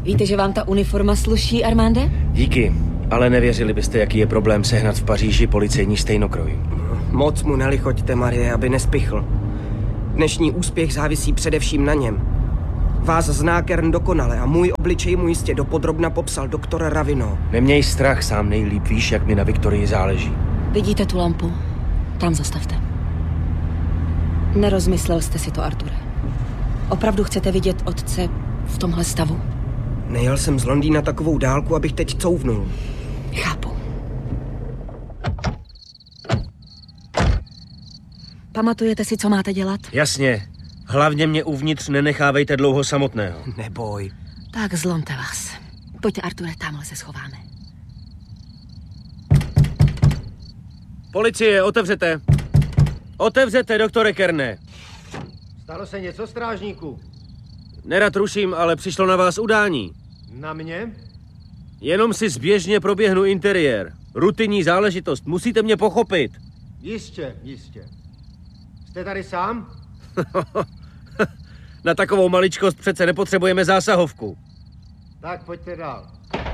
Víte, že vám ta uniforma sluší, Armande? Díky, ale nevěřili byste, jaký je problém sehnat v Paříži policejní stejnokroj. Moc mu nelichoťte, Marie, aby nespichl. Dnešní úspěch závisí především na něm. Vás zná Kern dokonale a můj obličej mu jistě dopodrobna popsal doktor Ravinot. Neměj strach, sám nejlíp víš, jak mi na Viktorii záleží. Vidíte tu lampu? Tam zastavte. Nerozmyslel jste si to, Arture. Opravdu chcete vidět otce v tomhle stavu? Nejel jsem z Londýna takovou dálku, abych teď couvnul. Chápu. Pamatujete si, co máte dělat? Jasně. Hlavně mě uvnitř nenechávejte dlouho samotného. Neboj. Tak zlomte vás. Pojďte, Arture, tamhle se schováme. Policie, otevřete. Otevřete, doktore Kerne. Stalo se něco, strážníku? Nerad ruším, ale přišlo na vás udání. Na mě? Jenom si zběžně proběhnu interiér. Rutinní záležitost, musíte mě pochopit. Jistě, jistě. Jste tady sám? Na takovou maličkost přece nepotřebujeme zásahovku. Tak pojďte dál.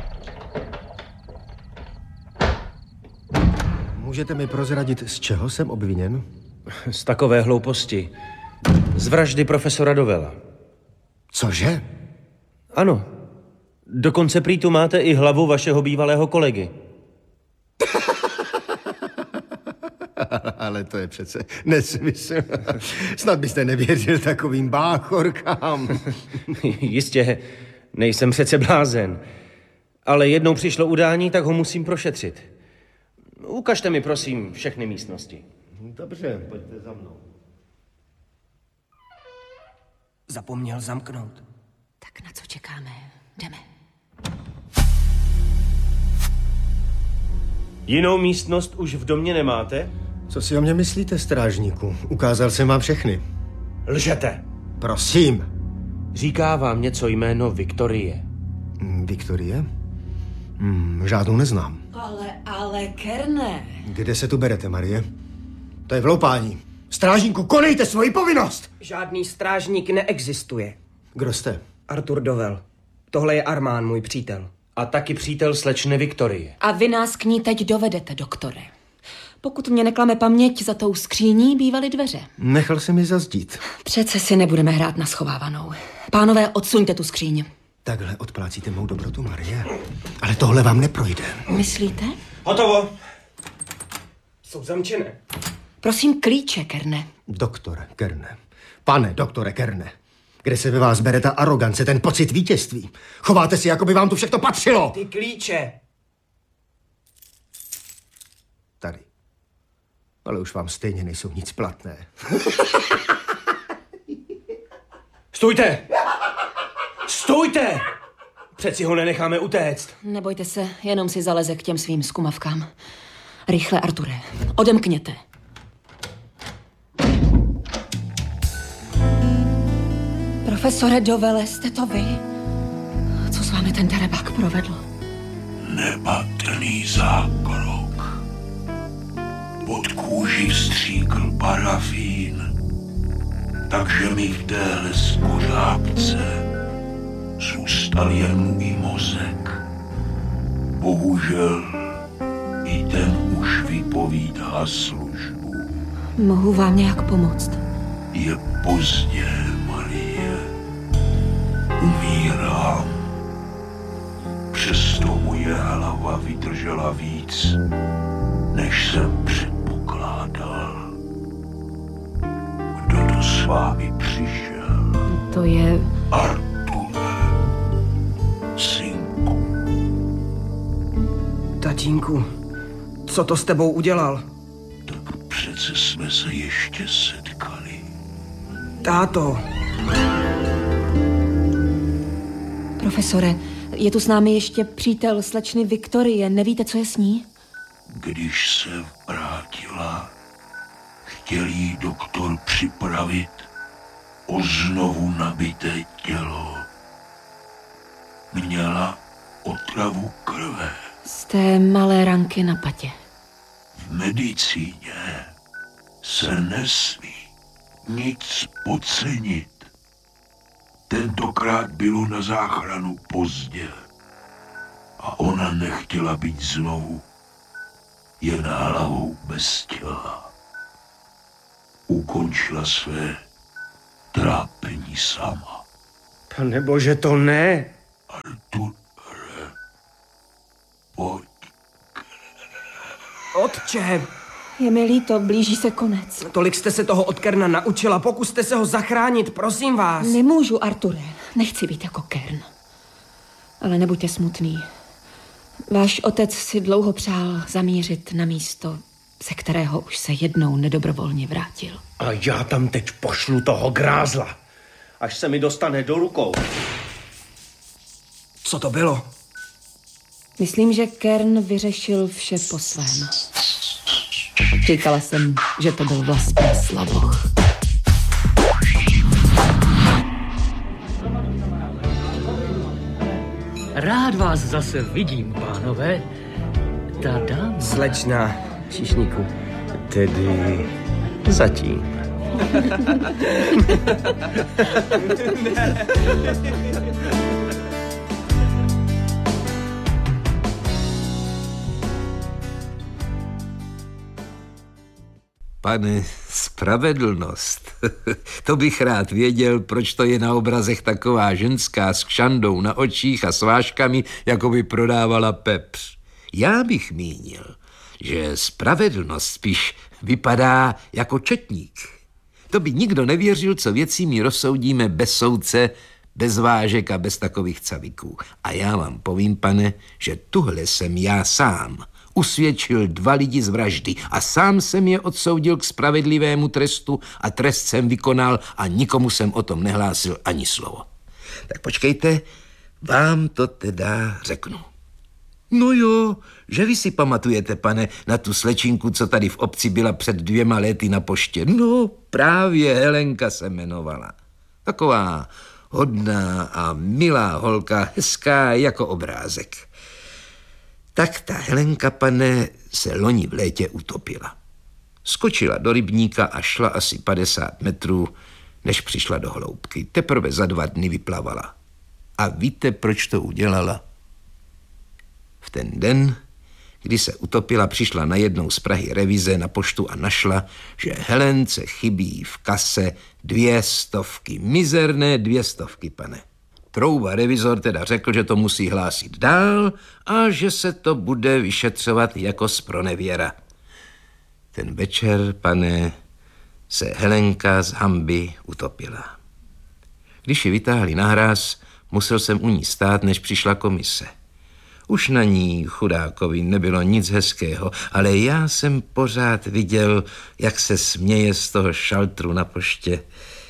Můžete mi prozradit, z čeho jsem obviněn? Z takové hlouposti. Z vraždy profesora Dovela. Cože? Ano. Dokonce prý tu máte i hlavu vašeho bývalého kolegy. Ale to je přece nesmysl. Snad byste nevěřil takovým báchorkám. Jistě, nejsem přece blázen. Ale jednou přišlo udání, tak ho musím prošetřit. Ukažte mi, prosím, všechny místnosti. Dobře, pojďte za mnou. Zapomněl zamknout. Tak na co čekáme? Jdeme. Jinou místnost už v domě nemáte? Co si o mě myslíte, strážníku? Ukázal jsem vám všechny. Lžete. Prosím. Říká vám něco jméno Viktorie. Viktorie? Žádnou neznám. Ale, Kerne. Kde se tu berete, Marie? To je vloupání. Strážníku, konejte svoji povinnost! Žádný strážník neexistuje. Kdo jste? Artur Dovel. Tohle je Armán, můj přítel. A taky přítel slečny Viktorie. A vy nás k ní teď dovedete, doktore. Pokud mě neklame paměť, za tou skříní bývaly dveře. Nechal jsem ji zazdít. Přece si nebudeme hrát na schovávanou. Pánové, odsuňte tu skříň. Takhle odplácíte mou dobrotu, Marie. Ale tohle vám neprojde. Myslíte? Hotovo. Jsou zamčené. Prosím, klíče, Kerne. Doktore Kerne. Pane doktore Kerne. Kde se ve vás bere ta arogance, ten pocit vítězství? Chováte si, jako by vám tu všechno patřilo. Ty klíče. Tady. Ale už vám stejně nejsou nic platné. Stůjte! Stůjte! Přeci ho nenecháme utéct. Nebojte se, jenom si zaleze k těm svým skumavkám. Rychle, Arture, odemkněte. Profesore Dovele, jste to vy? Co s vámi ten terebák provedl? Nepatrný zákrok. Pod kůži vstříkl parafín, takže mi v téhle spořápce zůstal jen můj mozek. Bohužel i ten už vypovídá službu. Mohu vám nějak pomoct? Je pozdě, Marie. Umírám. Přesto moje hlava vydržela víc, než jsem předpokládal. Kdo to s vámi přišel? To je... Arture, synku. Tatínku, co to s tebou udělal? Tak přece jsme se ještě setkali. Táto. Profesore, je tu s námi ještě přítel slečny Viktorie. Nevíte, co je s ní? Když se vrátila, chtěl jí doktor připravit o znovu nabité tělo. Měla otravu krve. Z té malé ranky na patě. V medicíně se nesmí nic podcenit. Tentokrát bylo na záchranu pozdě a ona nechtěla být znovu jen hlavou bez těla. Ukončila své trápení sama. Pane bože, to ne. Arture, pojď. Otče, Je mi líto, blíží se konec. tolik jste se toho od Kerna naučila, pokuste se ho zachránit, prosím vás. Nemůžu, Arture. Nechci být jako Kern. Ale nebuďte smutný. Váš otec si dlouho přál zamířit na místo, ze kterého už se jednou nedobrovolně vrátil. A já tam teď pošlu toho grázla, až se mi dostane do rukou. Co to bylo? Myslím, že Kern vyřešil vše po svém. Říkala jsem, že to byl vlastně Slavoch. Rád vás zase vidím, pánové. Ta dáma... Slečna Číšníku. Tedy zatím. Pane, spravedlnost. To bych rád věděl, proč to je na obrazech taková ženská s kšandou na očích a s vážkami, jako by prodávala pepř. Já bych mínil, že spravedlnost spíš vypadá jako četník. To by nikdo nevěřil, co věcí my rozsoudíme bez soudce, bez vážek a bez takových caviků. A já vám povím, pane, že tuhle jsem já sám usvědčil 2 lidi z vraždy a sám jsem je odsoudil k spravedlivému trestu a trest jsem vykonal a nikomu jsem o tom nehlásil ani slovo. Tak počkejte, vám to teda řeknu. No jo, že vy si pamatujete, pane, na tu slečinku, co tady v obci byla před 2 lety na poště. No, právě Helenka se jmenovala. Taková hodná a milá holka, hezká jako obrázek. Tak ta Helenka, pane, se loni v létě utopila. Skočila do rybníka a šla asi 50 metrů, než přišla do hloubky. Teprve za 2 dny vyplavala. A víte, proč to udělala? V ten den, kdy se utopila, přišla najednou z Prahy revize na poštu a našla, že Helence chybí v kase 200, mizerné 200, pane. Trouba revizor teda řekl, že to musí hlásit dál a že se to bude vyšetřovat jako zpronevěra. Ten večer, pane, se Helenka z hanby utopila. Když ji vytáhli na hráz, musel jsem u ní stát, než přišla komise. Už na ní, chudákovi, nebylo nic hezkého, ale já jsem pořád viděl, jak se směje z toho šaltru na poště.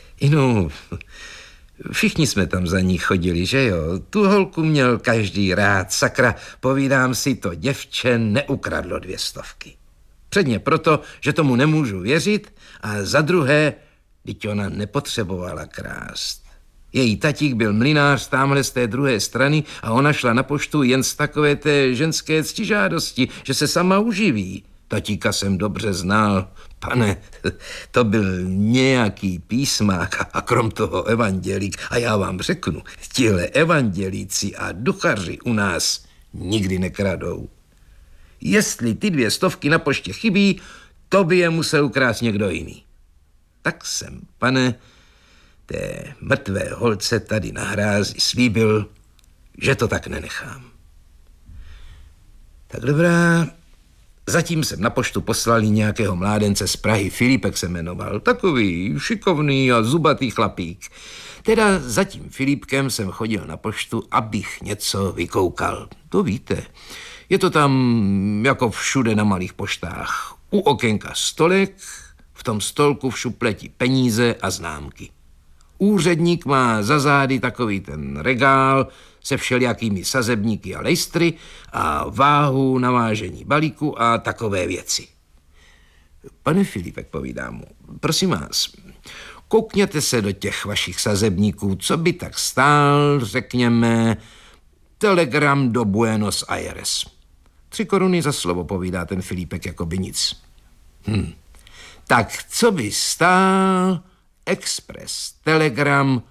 Všichni jsme tam za ní chodili, že jo? Tu holku měl každý rád. Sakra, povídám si, to děvče neukradlo 200. Předně proto, že tomu nemůžu věřit, a za druhé, vždyť ona nepotřebovala krást. Její tatík byl mlynář tamhle z té druhé strany a ona šla na poštu jen z takové té ženské ctižádosti, že se sama uživí. Tatíka jsem dobře znal. Pane, to byl nějaký písmák a krom toho evandělík. A já vám řeknu, tihle evandělíci a duchaři u nás nikdy nekradou. Jestli ty 200 na poště chybí, to by je musel ukrást někdo jiný. Tak jsem, pane, té mrtvé holce tady na hrázi slíbil, že to tak nenechám. Tak dobrá, zatím jsem na poštu poslal nějakého mládence z Prahy, Filipek se jmenoval, takový šikovný a zubatý chlapík. Teda za tím Filipkem jsem chodil na poštu, abych něco vykoukal. To víte, je to tam jako všude na malých poštách. U okénka stolek, v tom stolku v šupleti peníze a známky. Úředník má za zády takový ten regál se všelijakými sazebníky a lejstry a váhu na vážení balíku a takové věci. Pane Filipek, povídám mu, prosím vás, koukněte se do těch vašich sazebníků, co by tak stál, řekněme, telegram do Buenos Aires. 3 koruny za slovo, povídá ten Filipek, jako by nic. Tak co by stál express telegram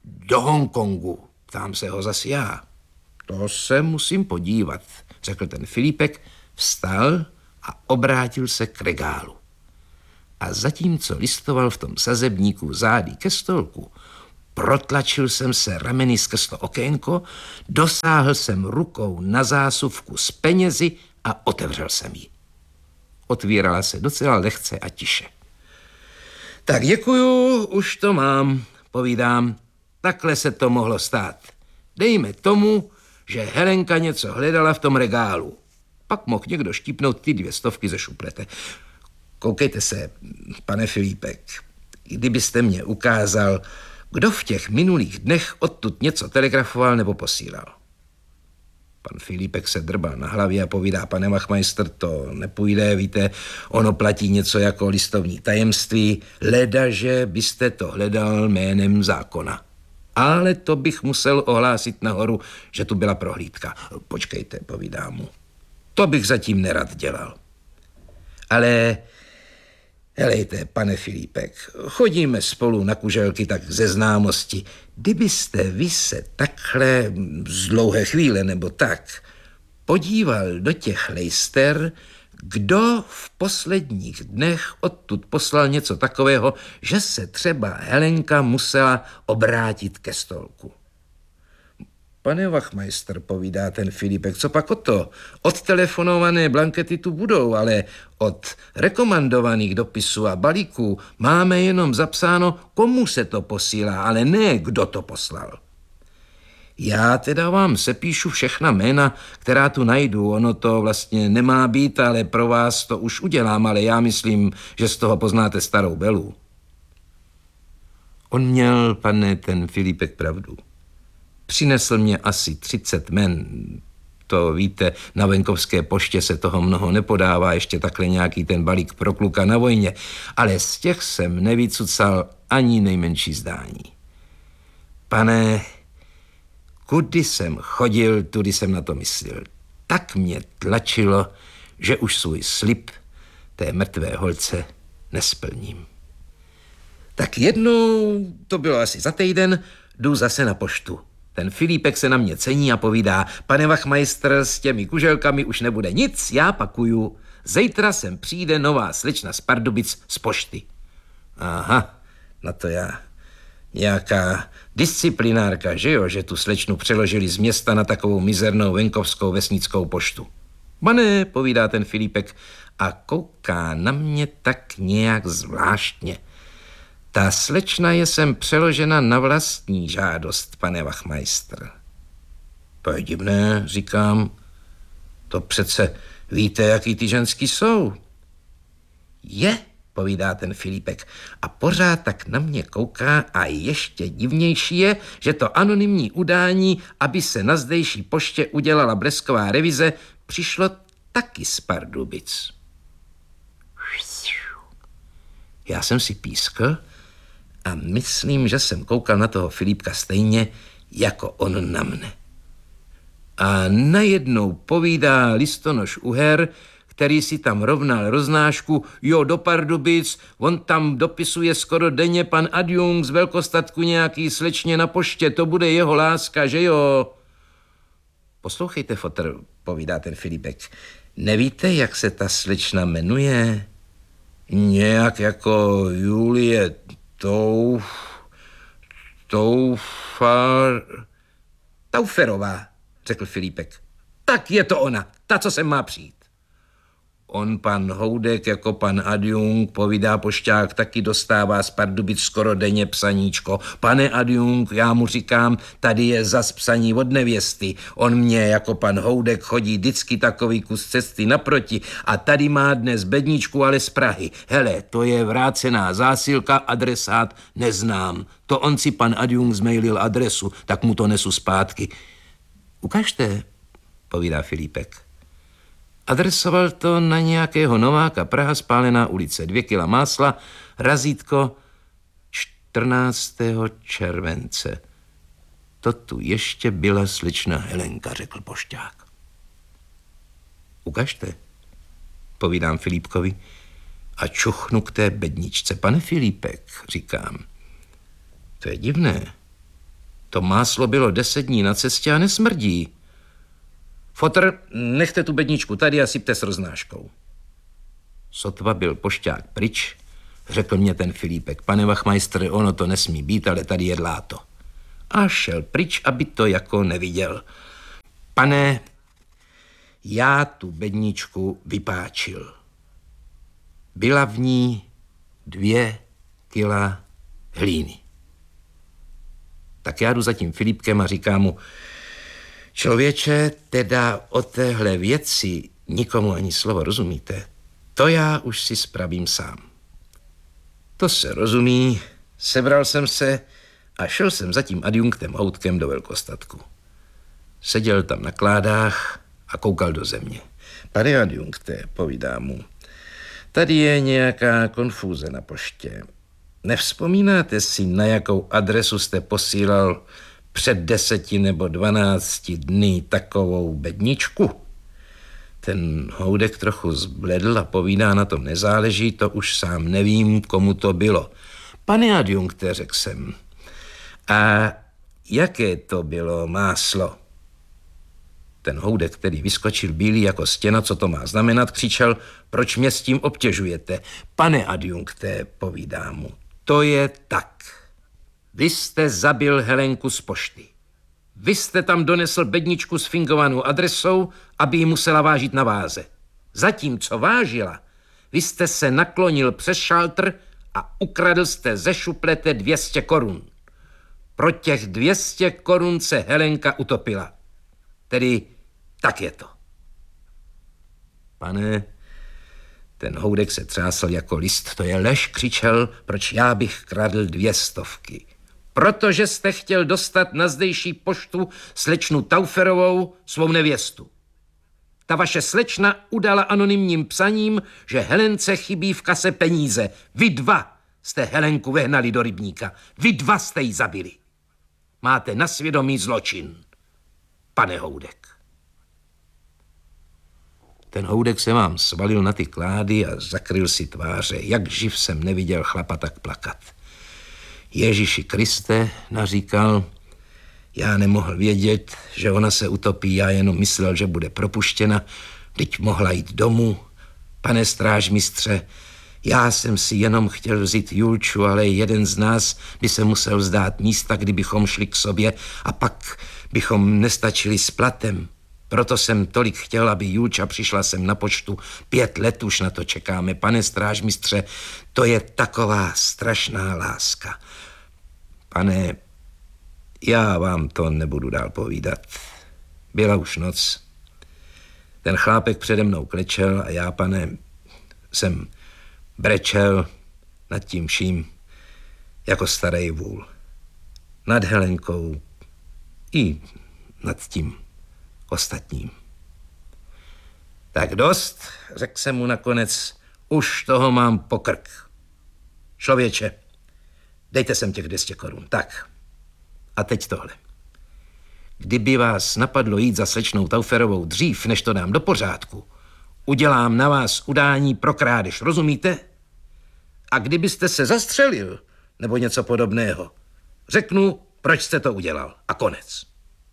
Do Hongkongu, ptám se ho zas já. To se musím podívat, řekl ten Filipek, vstal a obrátil se k regálu. A zatímco listoval v tom sazebníku zády ke stolku, protlačil jsem se rameny skrz to okénko, dosáhl jsem rukou na zásuvku s penězi a otevřel jsem ji. Otvírala se docela lehce a tiše. Tak děkuju, už to mám, povídám. Takhle se to mohlo stát. Dejme tomu, že Helenka něco hledala v tom regálu. Pak mohl někdo štípnout ty 200 ze šuplete. Koukejte se, pane Filipek, kdybyste mě ukázal, kdo v těch minulých dnech odtud něco telegrafoval nebo posílal. Pan Filipek se drbal na hlavě a povídá, pane Wachmeister, to nepůjde, víte, ono platí něco jako listovní tajemství, ledaže byste to hledal jménem zákona. Ale to bych musel ohlásit nahoru, že tu byla prohlídka. Počkejte, povídám mu. To bych zatím nerad dělal. Ale helejte, pane Filipek, chodíme spolu na kuželky tak ze známosti. Kdybyste vy se takhle z dlouhé chvíle nebo tak podíval do těch lejster, kdo v posledních dnech odtud poslal něco takového, že se třeba Helenka musela obrátit ke stolku. Pane Wachmeister, povídá ten Filipek, co pak o to? Odtelefonované blankety tu budou, ale od rekomandovaných dopisů a balíků máme jenom zapsáno, komu se to posílá, ale ne, kdo to poslal. Já teda vám sepíšu všechna jména, která tu najdu. Ono to vlastně nemá být, ale pro vás to už udělám, ale já myslím, že z toho poznáte starou Belu. On měl, pane, ten Filipek, pravdu. Přinesl mě asi 30 men. To víte, na venkovské poště se toho mnoho nepodává, ještě takhle nějaký ten balík pro kluka na vojně, ale z těch jsem nevycucal ani nejmenší zdání. Pane, kudy jsem chodil, tudy jsem na to myslel. Tak mě tlačilo, že už svůj slib té mrtvé holce nesplním. Tak jednou, to bylo asi za týden, jdu zase na poštu. Ten Filipek se na mě cení a povídá, pane Wachmeister, s těmi kuželkami už nebude nic, já pakuju. Zítra sem přijde nová slečna z Pardubic z pošty. Aha, na to já. Nějaká disciplinárka, že jo, že tu slečnu přeložili z města na takovou mizernou venkovskou vesnickou poštu. Pane, povídá ten Filipek a kouká na mě tak nějak zvláštně. Ta slečna je sem přeložena na vlastní žádost, pane Wachmeister. To je divné, říkám. To přece víte, jaký ty ženský jsou. Je, povídá ten Filipek a pořád tak na mě kouká a ještě divnější je, že to anonymní udání, aby se na zdejší poště udělala blesková revize, přišlo taky z Pardubic. Já jsem si pískl a myslím, že jsem koukal na toho Filipka stejně, jako on na mne. A najednou povídá listonoš Uher, který si tam rovnal roznášku, jo, do Pardubic, on tam dopisuje skoro denně pan adjunkt z velkostatku nějaký slečně na poště, to bude jeho láska, že jo? Poslouchejte, fotr, povídá ten Filipek, nevíte, jak se ta slečna jmenuje? Nějak jako Julie Tauferová, řekl Filipek. Tak je to ona, ta, co sem má přijít. On, pan Houdek, jako pan adjunkt, povídá pošťák, taky dostává z Pardubic skoro denně psaníčko. Pane adjunkt, já mu říkám, tady je zas psaní od nevěsty. On mě, jako pan Houdek, chodí vždycky takový kus cesty naproti a tady má dnes bedničku, ale z Prahy. Hele, to je vrácená zásilka, adresát neznám. To on si pan adjunkt zmailil adresu, tak mu to nesu zpátky. Ukažte, povídá Filipek. Adresoval to na nějakého Nováka, Praha, Spálená ulice, 2 kila másla, razítko 14. července. To tu ještě byla slečna Helenka, řekl pošťák. Ukažte, povídám Filipkovi a čuchnu k té bedničce. Pane Filipek, říkám, to je divné. To máslo bylo 10 dní na cestě a nesmrdí. Fotr, nechte tu bedničku tady a sypte s roznáškou. Sotva byl pošťák pryč, řekl mě ten Filipek. Pane Wachmeister, ono to nesmí být, ale tady je dláto. A šel pryč, aby to jako neviděl. Pane, já tu bedničku vypáčil. Byla v ní 2 kila hlíny. Tak já jdu za tím Filipkem a říkám mu, člověče, teda o téhle věci nikomu ani slovo, rozumíte? To já už si spravím sám. To se rozumí, sebral jsem se a šel jsem za tím adjunktem Houtkem do velkostatku. Seděl tam na kládách a koukal do země. Pane adjunkte, povídám mu, tady je nějaká konfúze na poště. Nevzpomínáte si, na jakou adresu jste posílal před 10 nebo 12 dny takovou bedničku? Ten Houdek trochu zbledl a povídá, na tom nezáleží, to už sám nevím, komu to bylo. Pane adjunkte, řekl jsem, a jaké to bylo máslo? Ten Houdek, který vyskočil bílý jako stěna, co to má znamenat, křičel, proč mě s tím obtěžujete? Pane adjunkte, povídám mu, to je tak. Vy jste zabil Helenku z pošty. Vy jste tam donesl bedničku s fingovanou adresou, aby ji musela vážit na váze. Zatímco vážila, vy jste se naklonil přes šaltr a ukradl jste ze šuplete 200 korun. Pro těch 200 korun se Helenka utopila. Tedy tak je to. Pane, ten Houdek se třásl jako list. To je lež, křičel, proč já bych kradl 200. Protože jste chtěl dostat na zdejší poštu slečnu Tauferovou, svou nevěstu. Ta vaše slečna udala anonymním psaním, že Helence chybí v kase peníze. Vy 2 jste Helenku vehnali do rybníka. Vy 2 jste ji zabili. Máte na svědomí zločin, pane Houdek. Ten Houdek se vám svalil na ty klády a zakryl si tváře. Jak živ jsem neviděl chlapa tak plakat. Ježíši Kriste, naříkal, já nemohl vědět, že ona se utopí, já jenom myslel, že bude propuštěna, vždyť mohla jít domů. Pane strážmistře, já jsem si jenom chtěl vzít Julču, ale jeden z nás by se musel vzdát místa, kdybychom šli k sobě a pak bychom nestačili s platem. Proto jsem tolik chtěl, aby Julča přišla sem na poštu. 5 let už na to čekáme. Pane strážmistře, to je taková strašná láska. Pane, já vám to nebudu dál povídat. Byla už noc. Ten chlápek přede mnou klečel a já, pane, jsem brečel nad tím vším jako starý vůl. Nad Helenkou i nad tím ostatním. Tak dost, řekl jsem mu nakonec, už toho mám po krk. Člověče, dejte sem těch 200 korun. Tak. A teď tohle. Kdyby vás napadlo jít za slečnou Tauferovou dřív, než to dám do pořádku, udělám na vás udání pro krádež, rozumíte? A kdybyste se zastřelil, nebo něco podobného, řeknu, proč jste to udělal. A konec.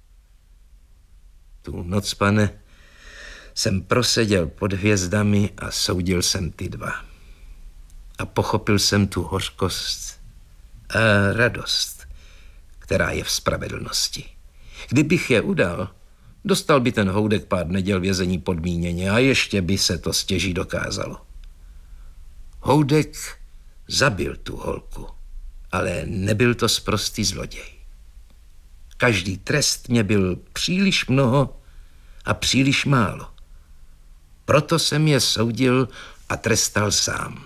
Tu noc, pane, jsem proseděl pod hvězdami a soudil jsem ty 2. A pochopil jsem tu hořkost a radost, která je v spravedlnosti. Kdybych je udal, dostal by ten Houdek pár neděl vězení podmíněně a ještě by se to stěží dokázalo. Houdek zabil tu holku, ale nebyl to sprostý zloděj. Každý trest mě byl příliš mnoho a příliš málo. Proto jsem je soudil a trestal sám.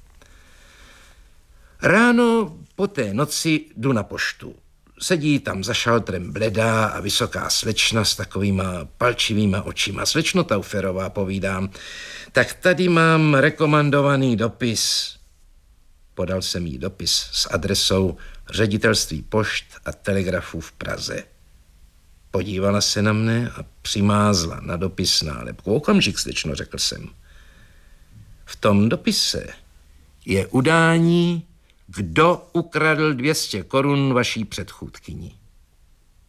Ráno po té noci jdu na poštu. Sedí tam za šaltrem bledá a vysoká slečna s takovýma palčivýma očima. Slečno Tauferová, povídám, tak tady mám rekomendovaný dopis. Podal jsem jí dopis s adresou Ředitelství pošt a telegrafů v Praze. Podívala se na mne a přimázla na dopis nálepku. Okamžik, slečno, řekl jsem. V tom dopise je udání, kdo ukradl 200 korun vaší předchůdkyni.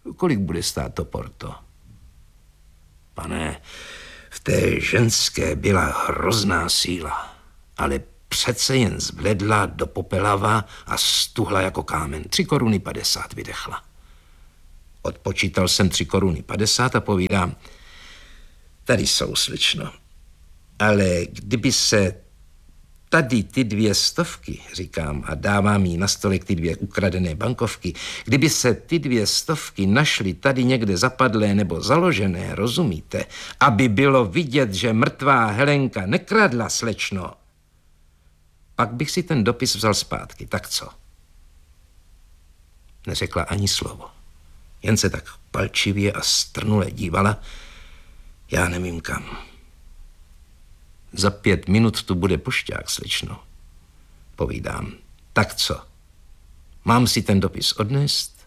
Kolik bude stát to porto? Pane, v té ženské byla hrozná síla, ale přece jen zbledla do popelava a stuhla jako kámen. 3,50 Kč vydechla. Odpočítal jsem 3,50 Kč a povídám, tady jsou, slečno. Ale kdyby se tady ty 200, říkám, a dávám jí na stolek ty 2 ukradené bankovky, kdyby se ty 200 našly tady někde zapadlé nebo založené, rozumíte, aby bylo vidět, že mrtvá Helenka nekradla, slečno, pak bych si ten dopis vzal zpátky. Tak co? Neřekla ani slovo. Jen se tak palčivě a strnule dívala, já nevím kam. Za 5 minut tu bude pošťák, slečno. Povídám, tak co? Mám si ten dopis odnést?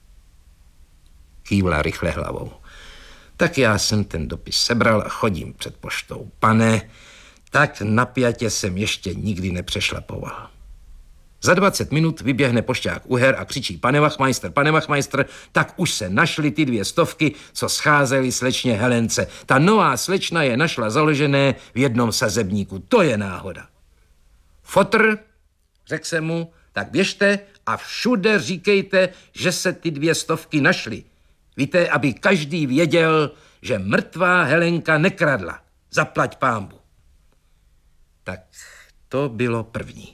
Kývla rychle hlavou. Tak já jsem ten dopis sebral a chodím před poštou. Pane, tak napjatě jsem ještě nikdy nepřešlapoval. Za 20 minut vyběhne pošťák Uher a křičí, pane Wachmeister, tak už se našly ty 200, co scházely slečně Helence. Ta nová slečna je našla založené v jednom sazebníku. To je náhoda. Fotr, řekl jsem mu, tak běžte a všude říkejte, že se ty 200 našly. Víte, aby každý věděl, že mrtvá Helenka nekradla. Zaplať pánbu. Tak to bylo první.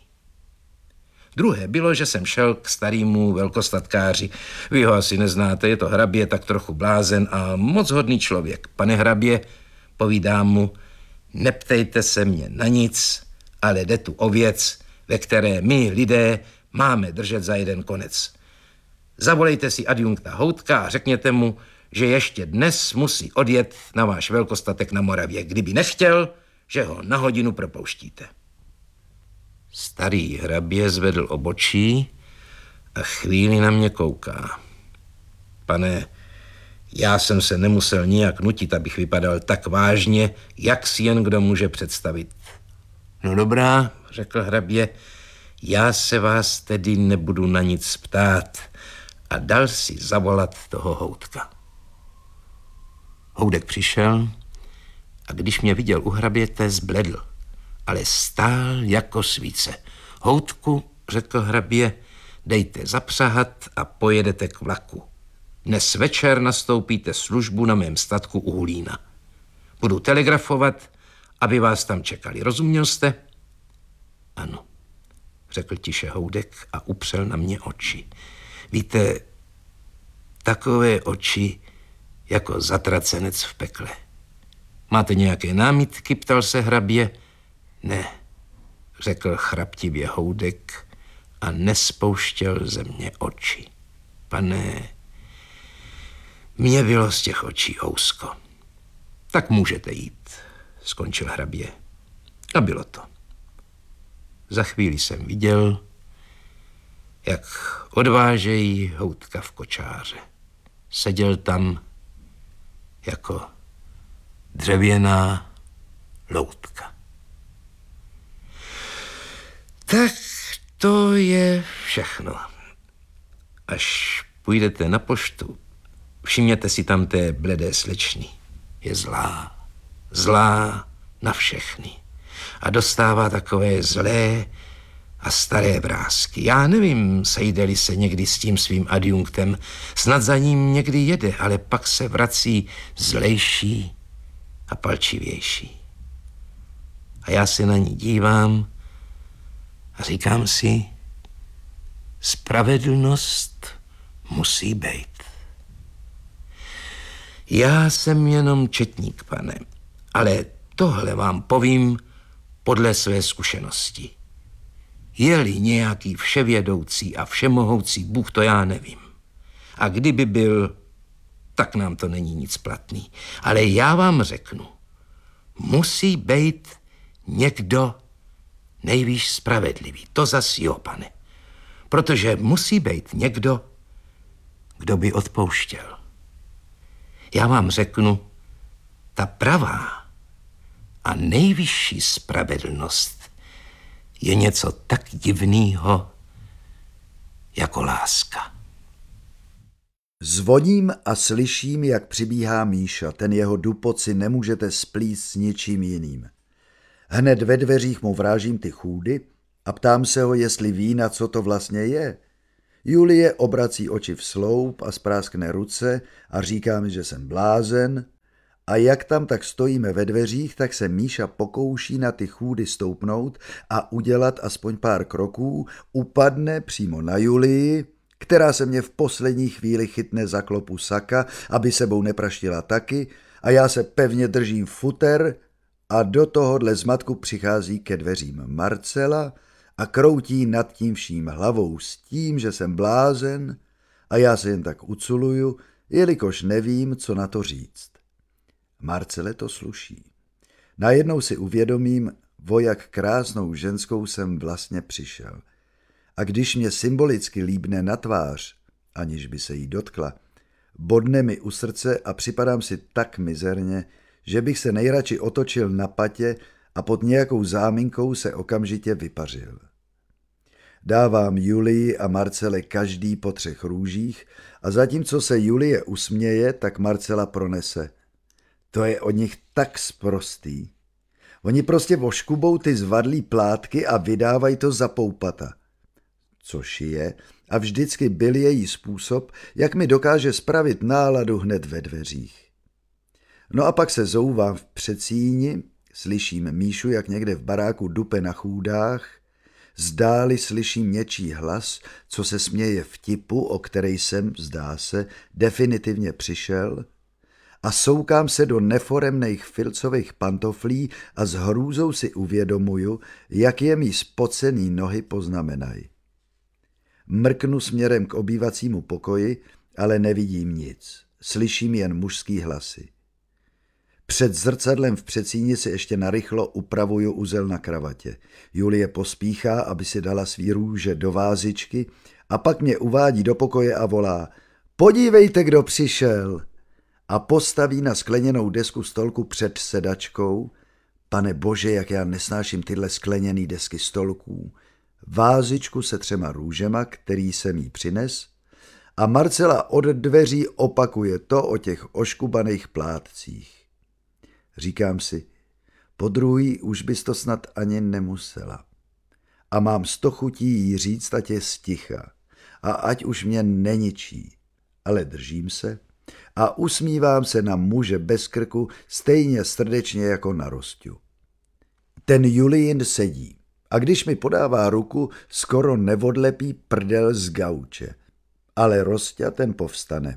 Druhé bylo, že jsem šel k starýmu velkostatkáři. Vy ho asi neznáte, je to hrabě, tak trochu blázen a moc hodný člověk. Pane hrabě, povídám mu, neptejte se mě na nic, ale jde tu o věc, ve které my, lidé, máme držet za jeden konec. Zavolejte si adjunkta Houtka a řekněte mu, že ještě dnes musí odjet na váš velkostatek na Moravě. Kdyby nechtěl, že ho na hodinu propouštíte. Starý hrabě zvedl obočí a chvíli na mě kouká. Pane, já jsem se nemusel nijak nutit, abych vypadal tak vážně, jak si jen kdo může představit. No dobrá, řekl hrabě, já se vás tedy nebudu na nic ptát a dal si zavolat toho Houtka. Houdek přišel a když mě viděl u hraběte, zbledl, ale stál jako svíce. Houtku, řekl hrabě, dejte zapřahat a pojedete k vlaku. Dnes večer nastoupíte službu na mém statku u Hulína. Budu telegrafovat, aby vás tam čekali. Rozuměl jste? Ano, řekl tiše Houdek a upřel na mě oči. Víte, takové oči jako zatracenec v pekle. Máte nějaké námitky, ptal se hrabě. Ne, řekl chraptivě Houdek a nespouštěl ze mě oči. Pane, mně bylo z těch očí ousko. Tak můžete jít, skončil hrabě. A bylo to. Za chvíli jsem viděl, jak odvážejí Houtka v kočáře. Seděl tam jako dřevěná loutka. Tak to je všechno. Až půjdete na poštu, všimněte si tam té bledé slečny. Je zlá. Zlá na všechny. A dostává takové zlé a staré vrásky. Já nevím, sejde-li se někdy s tím svým adjunktem. Snad za ním někdy jede, ale pak se vrací zlejší a palčivější. A já se na ní dívám a říkám si, spravedlnost musí být. Já jsem jenom četník, pane, ale tohle vám povím podle své zkušenosti. Je-li nějaký vševědoucí a všemohoucí Bůh, to já nevím. A kdyby byl, tak nám to není nic platný. Ale já vám řeknu, musí být někdo nejvíc spravedlivý. To zas jo, pane. Protože musí být někdo, kdo by odpouštěl. Já vám řeknu, ta pravá a nejvyšší spravedlnost je něco tak divného jako láska. Zvoním a slyším, jak přibíhá Míša. Ten jeho dupot si nemůžete splíst s ničím jiným. Hned ve dveřích mu vrážím ty chůdy a ptám se ho, jestli ví, na co to vlastně je. Julie obrací oči v sloup a spráskne ruce a říká mi, že jsem blázen. A jak tam tak stojíme ve dveřích, tak se Míša pokouší na ty chůdy stoupnout a udělat aspoň pár kroků, upadne přímo na Julii, která se mě v poslední chvíli chytne za klopu saka, aby sebou nepraštila taky, a já se pevně držím futer a do tohohle zmatku přichází ke dveřím Marcela a kroutí nad tím vším hlavou s tím, že jsem blázen, a já se jen tak uculuju, jelikož nevím, co na to říct. Marcele to sluší. Najednou si uvědomím, o jak krásnou ženskou jsem vlastně přišel. A když mě symbolicky líbne na tvář, aniž by se jí dotkla, bodne mi u srdce a připadám si tak mizerně, že bych se nejradši otočil na patě a pod nějakou záminkou se okamžitě vypařil. Dávám Julii a Marcele každý po 3 růžích a zatímco se Julie usměje, tak Marcela pronese. To je od nich tak sprostý. Oni prostě voškubou ty zvadlý plátky a vydávají to za poupata. Což je a vždycky byl její způsob, jak mi dokáže spravit náladu hned ve dveřích. No a pak se zouvám v předsíni, slyším Míšu, jak někde v baráku dupe na chůdách, zdáli slyším něčí hlas, co se směje vtipu, o který jsem, zdá se, definitivně přišel, a soukám se do neforemných filcových pantoflí a s hrůzou si uvědomuju, jak je mý spocený nohy poznamenají. Mrknu směrem k obývacímu pokoji, ale nevidím nic. Slyším jen mužský hlasy. Před zrcadlem v předsíni si ještě narychlo upravuju uzel na kravatě. Julie pospíchá, aby si dala svý růže do vázičky, a pak mě uvádí do pokoje a volá: Podívejte, kdo přišel! A postaví na skleněnou desku stolku před sedačkou. Pane bože, jak já nesnáším tyhle skleněný desky stolků. Vázičku se 3 růžema, který jsem jí přines, a Marcela od dveří opakuje to o těch oškubaných plátcích. Říkám si, podruhý už bys to snad ani nemusela. A mám 100 chutí jí říct, ať je sticha a ať už mě neničí, ale držím se a usmívám se na muže bez krku stejně srdečně jako na Rosťu. Ten Julien sedí a když mi podává ruku, skoro neodlepí prdel z gauče, ale Rosťa ten povstane.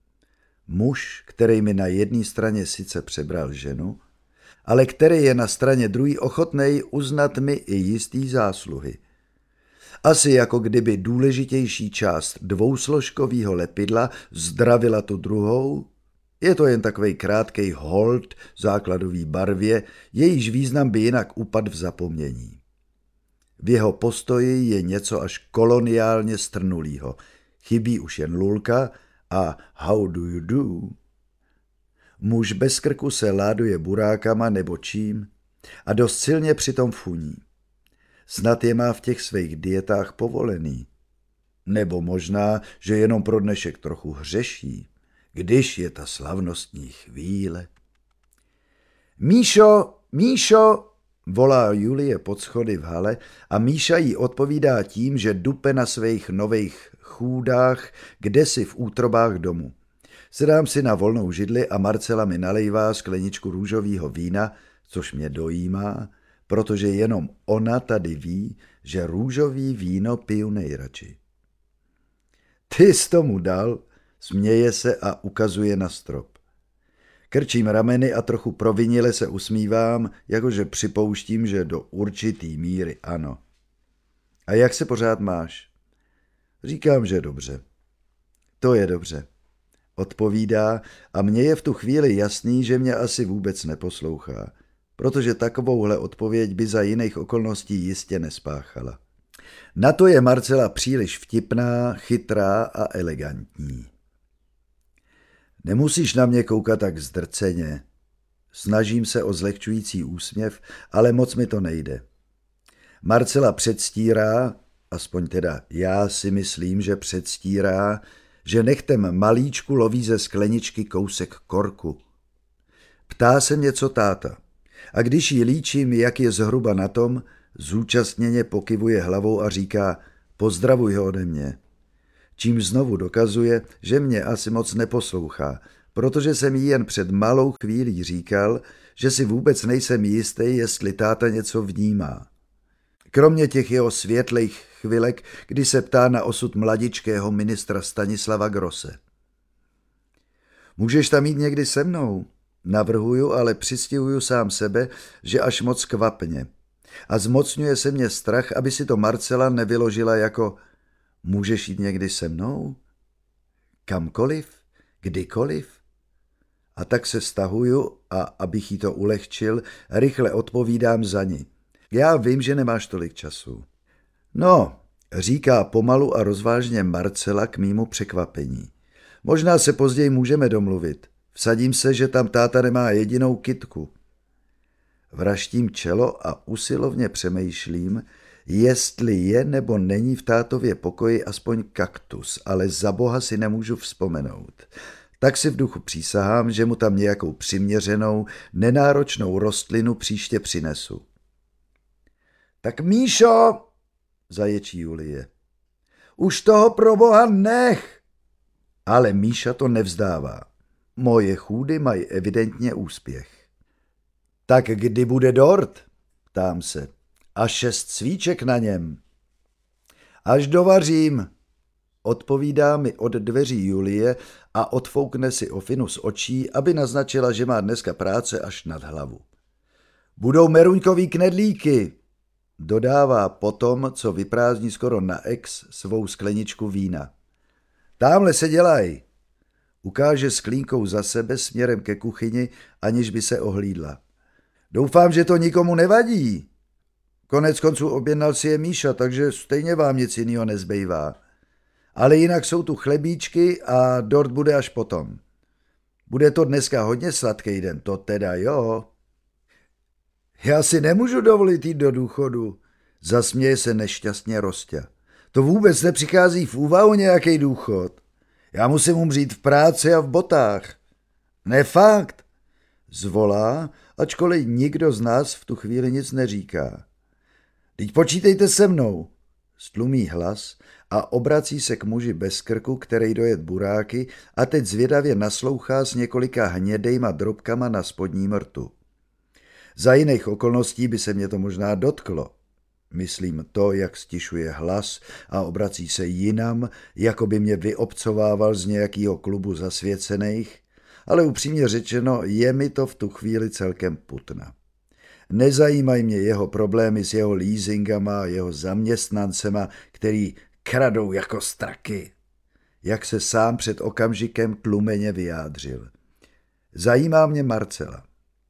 Muž, který mi na jedné straně sice přebral ženu, ale který je na straně druhý ochotnej uznat mi i jistý zásluhy. Asi jako kdyby důležitější část dvousložkového lepidla zdravila tu druhou, je to jen takovej krátkej hold základový barvě, jejíž význam by jinak upadl v zapomnění. V jeho postoji je něco až koloniálně strnulýho. Chybí už jen lulka a how do you do? Muž bez krku se láduje burákama nebo čím a dost silně přitom funí. Snad je má v těch svých dietách povolený. Nebo možná, že jenom pro dnešek trochu hřeší, když je ta slavnostní chvíle. Míšo, Míšo, volá Julie pod schody v hale a Míša jí odpovídá tím, že dupe na svých nových chůdách kdesi v útrobách domu. Sedám si na volnou židli a Marcela mi nalejvá skleničku růžového vína, což mě dojímá, protože jenom ona tady ví, že růžový víno piju nejradši. Ty jsi tomu dal, směje se a ukazuje na strop. Krčím rameny a trochu provinile se usmívám, jakože připouštím, že do určitý míry ano. A jak se pořád máš? Říkám, že dobře. To je dobře, odpovídá a mně je v tu chvíli jasný, že mě asi vůbec neposlouchá, protože takovouhle odpověď by za jiných okolností jistě nespáchala. Na to je Marcela příliš vtipná, chytrá a elegantní. Nemusíš na mě koukat tak zdrceně. Snažím se o zlehčující úsměv, ale moc mi to nejde. Marcela předstírá, aspoň teda já si myslím, že předstírá, že nechtem malíčku loví ze skleničky kousek korku. Ptá se mě, co táta. A když jí líčím, jak je zhruba na tom, zúčastněně pokyvuje hlavou a říká: pozdravuj ho ode mě. Čím znovu dokazuje, že mě asi moc neposlouchá, protože jsem jí jen před malou chvílí říkal, že si vůbec nejsem jistý, jestli táta něco vnímá. Kromě těch jeho světlejch chvilek, kdy se ptá na osud mladičkého ministra Stanislava Grosse. Můžeš tam jít někdy se mnou? Navrhuju, ale přistihuju sám sebe, že až moc kvapně. A zmocňuje se mě strach, aby si to Marcela nevyložila jako: můžeš jít někdy se mnou? Kamkoliv? Kdykoliv? A tak se stahuju a, abych jí to ulehčil, rychle odpovídám za ní. Já vím, že nemáš tolik času. No, říká pomalu a rozvážně Marcela k mému překvapení. Možná se později můžeme domluvit. Vsadím se, že tam táta nemá jedinou kytku. Vraštím čelo a usilovně přemýšlím, jestli je nebo není v tátově pokoji aspoň kaktus, ale za boha si nemůžu vzpomenout. Tak si v duchu přísahám, že mu tam nějakou přiměřenou, nenáročnou rostlinu příště přinesu. Tak Míšo, zaječí Julie, už toho pro boha nech. Ale Míša to nevzdává. Moje chůdy mají evidentně úspěch. Tak kdy bude dort? Ptám se. A 6 svíček na něm. Až dovařím, odpovídá mi od dveří Julie a odfoukne si ofinu z očí, aby naznačila, že má dneska práce až nad hlavu. Budou meruňkový knedlíky, dodává potom, co vyprázdní skoro na ex svou skleničku vína. Támhle se dělají. Ukáže sklínkou za sebe směrem ke kuchyni, aniž by se ohlídla. Doufám, že to nikomu nevadí. Konec konců objednal si je Míša, takže stejně vám nic jiného nezbývá. Ale jinak jsou tu chlebíčky a dort bude až potom. Bude to dneska hodně sladký den, to teda jo. Já si nemůžu dovolit jít do důchodu, zasměje se nešťastně Rostě. To vůbec nepřichází v úvahu nějaký důchod. Já musím umřít v práci a v botách. Ne fakt, zvolá, ačkoliv nikdo z nás v tu chvíli nic neříká. Teď počítejte se mnou, stlumí hlas a obrací se k muži bez krku, který dojet buráky a teď zvědavě naslouchá s několika hnědejma drobkama na spodním rtu. Za jiných okolností by se mě to možná dotklo. Myslím to, jak stišuje hlas a obrací se jinam, jako by mě vyobcovával z nějakého klubu zasvěcených, ale upřímně řečeno je mi to v tu chvíli celkem putna. Nezajímají mě jeho problémy s jeho leasingama, jeho zaměstnancema, který kradou jako straky, jak se sám před okamžikem tlumeně vyjádřil. Zajímá mě Marcela.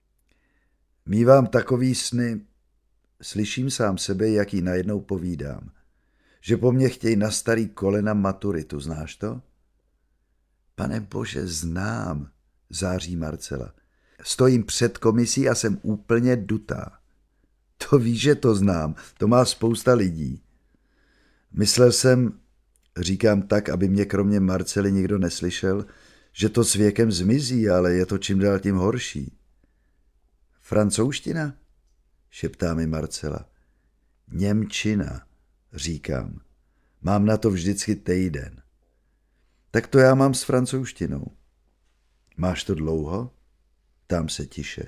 Mívám takový sny, slyším sám sebe, jak jí najednou povídám, že po mně chtějí na starý kolena maturitu, znáš to? Pane bože, znám, září Marcela. Stojím před komisí a jsem úplně dutá. To víš, že to znám, to má spousta lidí. Myslel jsem, říkám tak, aby mě kromě Marcely nikdo neslyšel, že to s věkem zmizí, ale je to čím dál tím horší. Francouzština? Šeptá mi Marcela. Němčina, říkám. Mám na to vždycky týden. Tak to já mám s francouzštinou. Máš to dlouho? Ptám se tiše.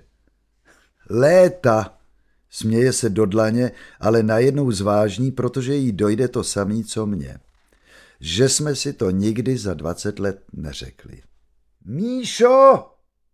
Léta, směje se do dlaně, ale najednou zvážní, protože jí dojde to samý, co mně. Že jsme si to nikdy za 20 let neřekli. Míšo!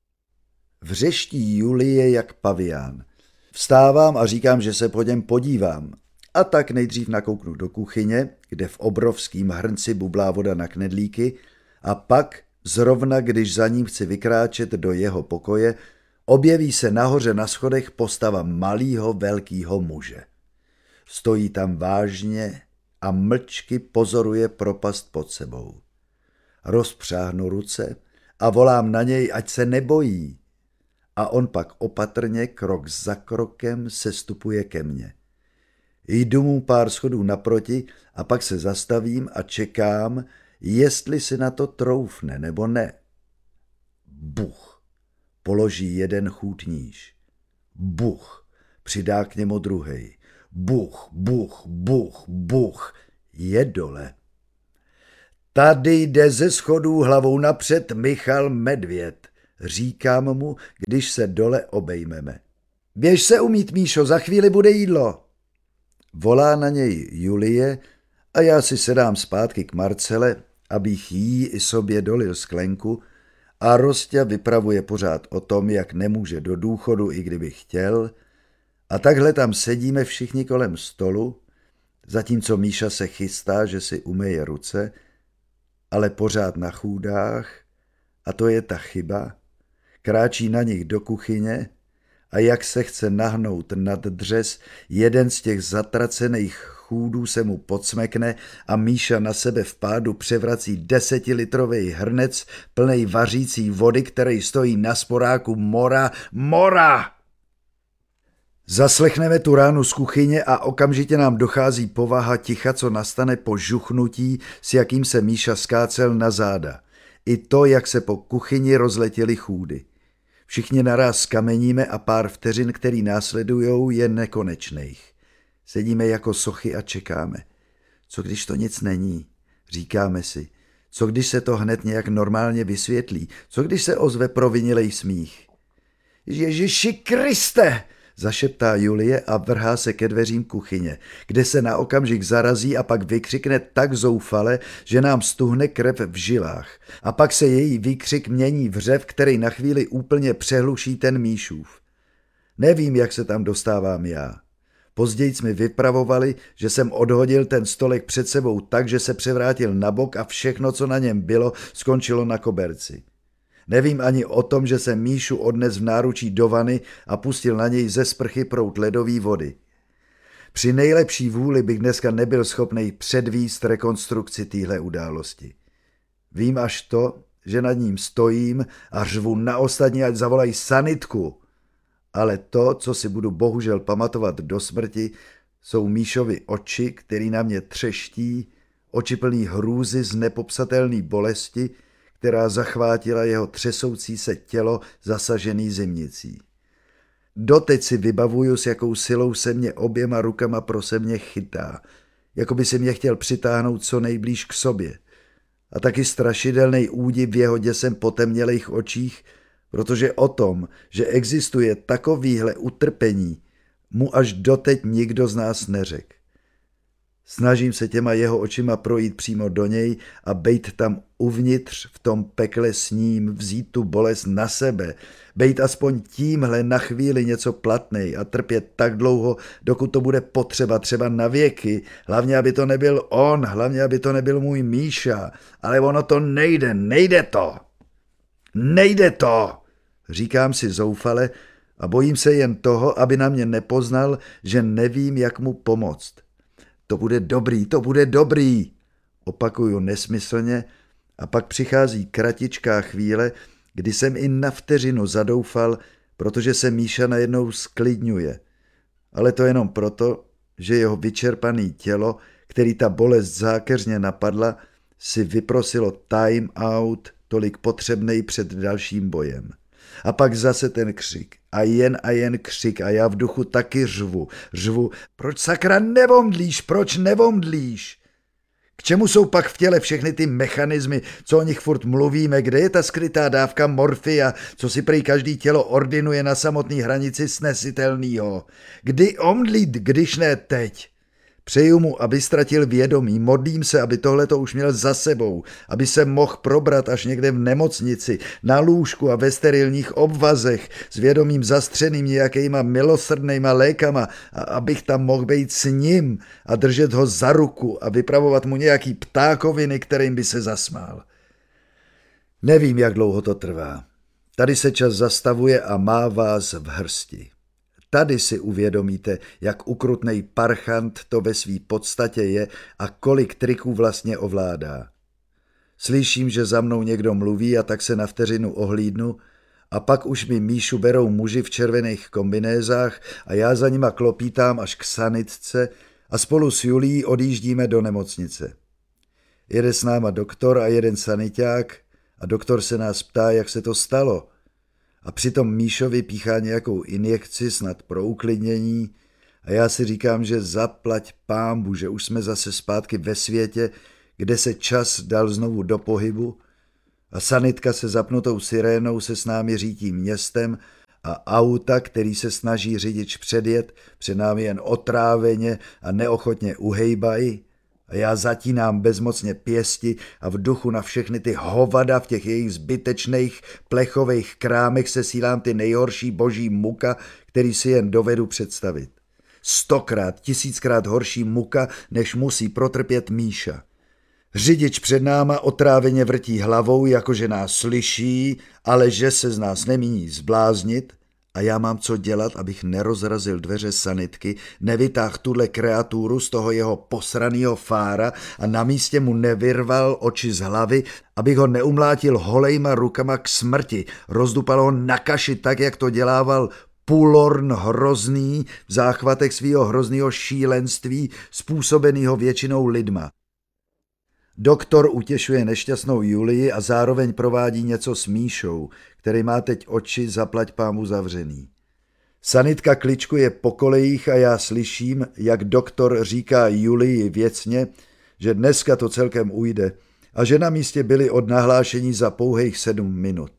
Vřeští Julie jak pavián. Vstávám a říkám, že se po něm podívám. A tak nejdřív nakouknu do kuchyně, kde v obrovským hrnci bublá voda na knedlíky, a pak, zrovna když za ním chci vykráčet do jeho pokoje, objeví se nahoře na schodech postava malýho velkýho muže. Stojí tam vážně a mlčky pozoruje propast pod sebou. Rozpřáhnu ruce a volám na něj, ať se nebojí. A on pak opatrně, krok za krokem, sestupuje ke mně. Jdu mu pár schodů naproti a pak se zastavím a čekám, jestli si na to troufne nebo ne. Buch. Položí jeden chůd níž. Buch. Přidá k němu druhej. Buch, buch, buch, buch. Je dole. Tady jde ze schodů hlavou napřed Michal Medvěd, říkám mu, když se dole obejmeme. Běž se umýt, Míšo, za chvíli bude jídlo. Volá na něj Julie a já si sedám zpátky k Marcele, abych jí i sobě dolil sklenku, a Rosťa vypravuje pořád o tom, jak nemůže do důchodu, i kdyby chtěl, a takhle tam sedíme všichni kolem stolu, zatímco Míša se chystá, že si umyje ruce, ale pořád na chůdách, a to je ta chyba, kráčí na nich do kuchyně a jak se chce nahnout nad dřez, jeden z těch zatracených chůdů se mu podsmekne a Míša na sebe v pádu převrací 10litrový hrnec plnej vařící vody, který stojí na sporáku mora. Mora! Zaslechneme tu ránu z kuchyně a okamžitě nám dochází povaha ticha, co nastane po žuchnutí, s jakým se Míša skácel na záda. I to, jak se po kuchyni rozletěly chůdy. Všichni naráz skameníme a pár vteřin, který následujou, je nekonečných. Sedíme jako sochy a čekáme. Co když to nic není? Říkáme si. Co když se to hned nějak normálně vysvětlí? Co když se ozve provinilej smích? Ježiši Kriste! Zašeptá Julie a vrhá se ke dveřím kuchyně, kde se na okamžik zarazí a pak vykřikne tak zoufale, že nám stuhne krev v žilách. A pak se její výkřik mění v řev, který na chvíli úplně přehluší ten Míšův. Nevím, jak se tam dostávám já. Později mi vypravovali, že jsem odhodil ten stolek před sebou tak, že se převrátil na bok a všechno, co na něm bylo, skončilo na koberci. Nevím ani o tom, že jsem Míšu odnes v náručí do vany a pustil na něj ze sprchy proud ledové vody. Při nejlepší vůli bych dneska nebyl schopný předvíst rekonstrukci téhle události. Vím až to, že nad ním stojím a řvu na ostatní, ať zavolají sanitku. Ale to, co si budu bohužel pamatovat do smrti, jsou Míšovy oči, který na mě třeští, oči plný hrůzy z nepopsatelné bolesti, která zachvátila jeho třesoucí se tělo zasažený zimnicí. Doteď si vybavuju, s jakou silou se mě oběma rukama pro se mě chytá, jako by si mě chtěl přitáhnout co nejblíž k sobě. A taky strašidelný údiv v jeho děsem potemnělejch očích, protože o tom, že existuje takovýhle utrpení, mu až doteď nikdo z nás neřekl. Snažím se těma jeho očima projít přímo do něj a bejt tam uvnitř v tom pekle s ním, vzít tu bolest na sebe, bejt aspoň tímhle na chvíli něco platnej a trpět tak dlouho, dokud to bude potřeba, třeba na věky, hlavně aby to nebyl on, hlavně aby to nebyl můj Míša, ale ono to nejde, nejde to, říkám si zoufale a bojím se jen toho, aby na mě nepoznal, že nevím, jak mu pomoct. To bude dobrý, opakuju nesmyslně a pak přichází kratičká chvíle, kdy jsem i na vteřinu zadoufal, protože se Míša najednou sklidňuje. Ale to jenom proto, že jeho vyčerpaný tělo, který ta bolest zákeřně napadla, si vyprosilo time out, tolik potřebnej před dalším bojem. A pak zase ten křik. A jen křik a já v duchu taky řvu. Proč sakra nevomdlíš, proč nevomdlíš? K čemu jsou pak v těle všechny ty mechanismy, co o nich furt mluvíme, kde je ta skrytá dávka morfia, co si prý každý tělo ordinuje na samotné hranici snesitelnýho? Kdy omdlít, když ne teď? Přeju mu, aby ztratil vědomí, modlím se, aby tohleto už měl za sebou, aby se mohl probrat až někde v nemocnici, na lůžku a ve sterilních obvazech, s vědomím zastřeným nějakýma milosrdnejma lékama, a abych tam mohl být s ním a držet ho za ruku a vypravovat mu nějaký ptákoviny, kterým by se zasmál. Nevím, jak dlouho to trvá. Tady se čas zastavuje a má vás v hrsti. Tady si uvědomíte, jak ukrutnej parchant to ve své podstatě je a kolik triků vlastně ovládá. Slyším, že za mnou někdo mluví a tak se na vteřinu ohlídnu a pak už mi Míšu berou muži v červených kombinézách a já za nima klopítám až k sanitce a spolu s Julií odjíždíme do nemocnice. Jede s náma doktor a jeden saniťák a doktor se nás ptá, jak se to stalo. A přitom Míšovi píchá nějakou injekci snad pro uklidnění a já si říkám, že zaplať pánbu, že už jsme zase zpátky ve světě, kde se čas dal znovu do pohybu a sanitka se zapnutou sirénou se s námi řítí městem a auta, který se snaží řidič předjet, před námi jen otráveně a neochotně uhejbají a já zatínám bezmocně pěsti a v duchu na všechny ty hovada v těch jejich zbytečných plechových krámech sesílám ty nejhorší boží muka, který si jen dovedu představit. 100krát, 1000krát horší muka, než musí protrpět Míša. Řidič před náma otráveně vrtí hlavou, jakože nás slyší, ale že se z nás nemíní zbláznit a já mám co dělat, abych nerozrazil dveře sanitky, nevytáhl tuhle kreaturu z toho jeho posranýho fára a na místě mu nevyrval oči z hlavy, abych ho neumlátil holejma rukama k smrti, rozdupal ho na kaši tak, jak to dělával Pulorn hrozný v záchvatech svýho hroznýho šílenství, způsobenýho většinou lidma. Doktor utěšuje nešťastnou Julii a zároveň provádí něco s Míšou, který má teď oči zaplať pámu zavřený. Sanitka kličkuje po kolejích a já slyším, jak doktor říká Julii věcně, že dneska to celkem ujde a že na místě byli od nahlášení za pouhých 7 minut.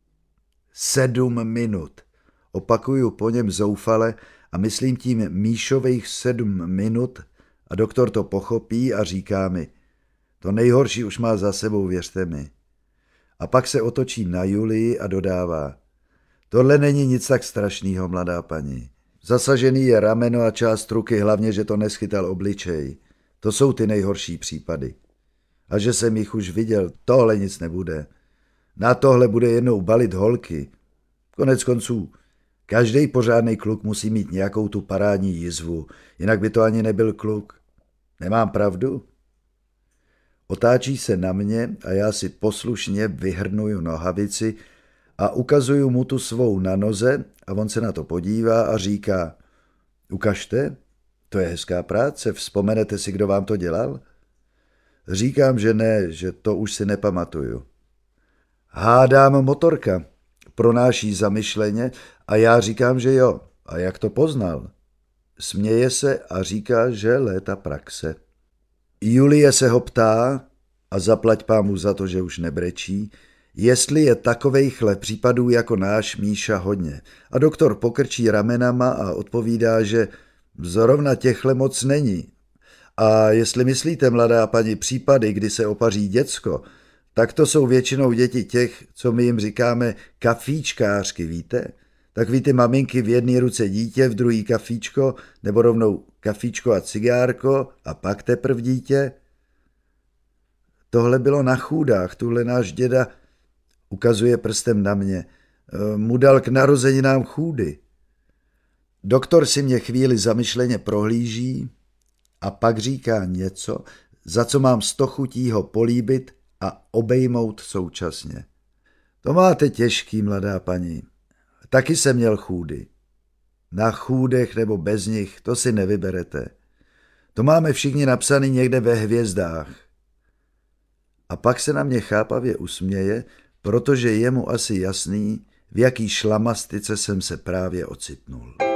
7 minut. Opakuju po něm zoufale a myslím tím Míšových 7 minut a doktor to pochopí a říká mi: to nejhorší už má za sebou, věřte mi. A pak se otočí na Julii a dodává: tohle není nic tak strašného, mladá paní. Zasažený je rameno a část ruky, hlavně, že to neschytal obličej. To jsou ty nejhorší případy. A že jsem jich už viděl, tohle nic nebude. Na tohle bude jednou balit holky. Konec konců, každý pořádný kluk musí mít nějakou tu parádní jizvu, jinak by to ani nebyl kluk. Nemám pravdu? Otáčí se na mě a já si poslušně vyhrnuju nohavici a ukazuju mu tu svou na noze a on se na to podívá a říká: ukažte, to je hezká práce, vzpomenete si, kdo vám to dělal? Říkám, že ne, že to už si nepamatuju. Hádám motorka, pronáší zamyšleně a já říkám, že jo. A jak to poznal? Směje se a říká, že léta praxe. Julie se ho ptá, a zaplať pámu za to, že už nebrečí, jestli je takovejchle případů jako náš Míša hodně. A doktor pokrčí ramenama a odpovídá, že zrovna těchle moc není. A jestli myslíte, mladá paní, případy, kdy se opaří děcko, tak to jsou většinou děti těch, co my jim říkáme kafíčkářky, víte? Takový ty maminky v jedné ruce dítě, v druhý kafíčko, nebo rovnou kafíčko a cigárko a pak teprv dítě. Tohle bylo na chůdách, tuhle náš děda, ukazuje prstem na mě, mu dal k narozeninám chůdy. Doktor si mě chvíli zamyšleně prohlíží a pak říká něco, za co mám 100 chutí ho políbit a obejmout současně. To máte těžký, mladá paní. Taky jsem měl chůdy. Na chůdech nebo bez nich, to si nevyberete. To máme všichni napsaný někde ve hvězdách. A pak se na mě chápavě usměje, protože je mu asi jasný, v jaký šlamastice jsem se právě ocitnul.